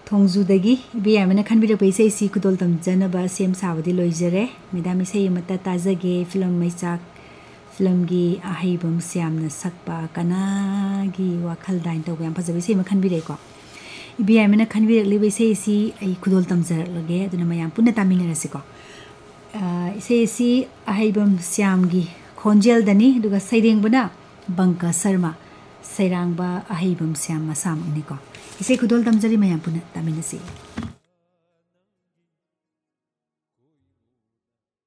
ꯊꯣꯡꯖꯨꯗꯒꯤ ꯏꯕꯦꯝꯃꯅ ꯈꯟꯕꯤꯔꯛꯄ ꯏꯁꯩꯁꯤ ꯈꯨꯗꯣꯜ ꯇꯝꯖꯅꯕ ꯁꯦꯝ ꯁꯥꯕꯗꯤ ꯂꯣꯏꯖꯔꯦ ꯃꯦꯗꯥꯝ ꯏꯁꯩ ꯑꯃꯠꯇ ꯇꯥꯖꯒꯦ ꯐꯤꯂꯝ ꯃꯩꯆꯥꯛ ꯐꯤꯂꯝꯒꯤ ꯑꯍꯩꯕꯝ ꯁ꯭ꯌꯥꯝꯅ ꯁꯛꯄ ꯀꯅꯥꯒꯤ ꯋꯥꯈꯜꯗ ꯍꯥꯏꯅ ꯇꯧꯕ ꯌꯥꯝ ꯐꯖꯕ ꯏꯁꯩ ꯑꯃ ꯈꯟꯕꯤꯔꯛꯑꯦꯀꯣ ꯏꯕꯦꯝꯃꯅ ꯈꯟꯕꯤꯔꯛꯂꯤꯕ ꯏꯁꯩ ꯑꯁꯤ ꯑꯩ ꯈꯨꯗꯣꯜ ꯇꯝꯖꯔꯛꯂꯒꯦ ꯑꯗꯨꯅ ꯃꯌꯥꯝ ꯄꯨꯟꯅ ꯇꯥꯃꯤꯟꯅꯔꯁꯤꯀꯣ ꯏꯁꯩ ꯑꯁꯤ ꯑꯍꯩꯕꯝ ꯁ꯭ꯌꯥꯝꯒꯤ ꯈꯣꯟꯖꯦꯜꯗꯅꯤ ꯑꯗꯨꯒ ꯁꯩꯔꯦꯡꯕꯅ ꯕꯪꯀ ꯁꯔꯃ ꯁꯩꯔꯥꯡꯕ ꯑꯍꯩꯕꯝ ꯁ꯭ꯌꯥꯝ ꯃꯁꯥꯃꯛꯅꯤꯀꯣ ꯏꯁꯩ ꯈꯨꯗꯣꯜ ꯇꯝꯖꯔꯤ ꯃꯌꯥꯝ ꯄꯨꯟꯅ ꯇꯥꯃꯤꯟꯅꯁꯤ